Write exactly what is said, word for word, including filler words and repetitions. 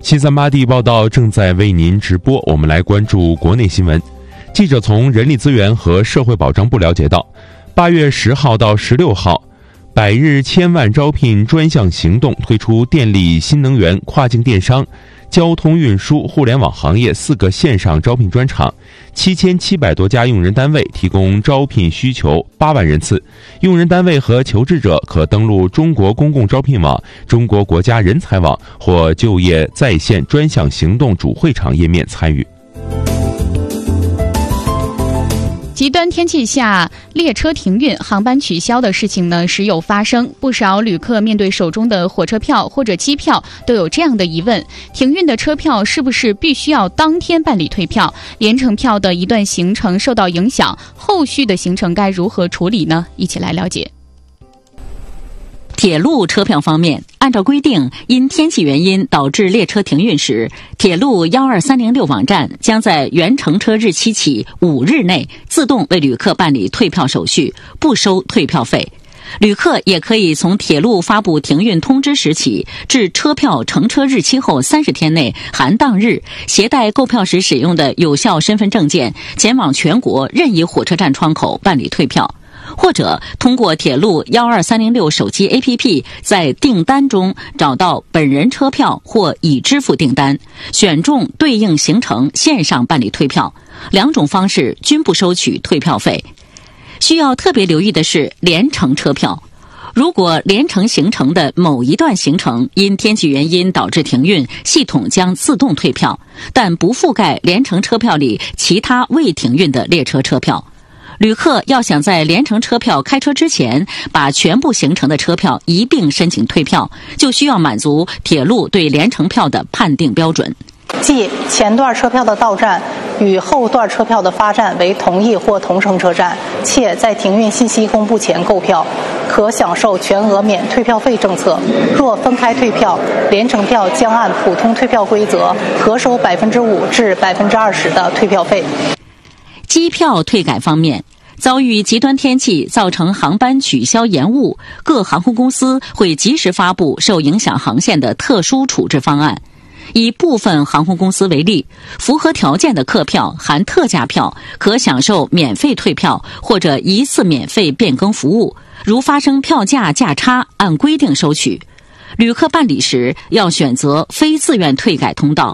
七三八 D 报道正在为您直播，我们来关注国内新闻。记者从人力资源和社会保障部了解到，八月十号到十六号，百日千万招聘专项行动推出电力、新能源、跨境电商、交通运输、互联网行业四个线上招聘专场，七千七百多家用人单位提供招聘需求八万人次。用人单位和求职者可登录中国公共招聘网、中国国家人才网或就业在线专项行动主会场页面参与。 极端天气下，列车停运、航班取消的事情呢时有发生。不少旅客面对手中的火车票或者机票，都有这样的疑问：停运的车票是不是必须要当天办理退票？联程票的一段行程受到影响，后续的行程该如何处理呢？一起来了解。 铁路车票方面，按照规定，因天气原因导致列车停运时，铁路一二三零六网站将在原乘车日期起五日内自动为旅客办理退票手续，不收退票费。旅客也可以从铁路发布停运通知时起，至车票乘车日期后三十天内含当日，携带购票时使用的有效身份证件，前往全国任意火车站窗口办理退票。或者通过铁路一二三零六手机 A P P 在订单中找到本人车票或已支付订单，选中对应行程线上办理退票，两种方式均不收取退票费。需要特别留意的是联程车票，如果联程行程的某一段行程因天气原因导致停运，系统将自动退票，但不覆盖联程车票里其他未停运的列车车票。旅客要想在联程车票开车之前把全部行程的车票一并申请退票，就需要满足铁路对联程票的判定标准， 即前段车票的到站与后段车票的发站为同一或同城车站，且在停运信息公布前购票，可享受全额免退票费政策。若分开退票，联程票将按普通退票规则核收百分之五至百分之二十的退票费。 机票退改方面，遭遇极端天气造成航班取消延误，各航空公司会及时发布受影响航线的特殊处置方案。以部分航空公司为例，符合条件的客票含特价票可享受免费退票或者一次免费变更服务，如发生票价价差按规定收取。旅客办理时要选择非自愿退改通道，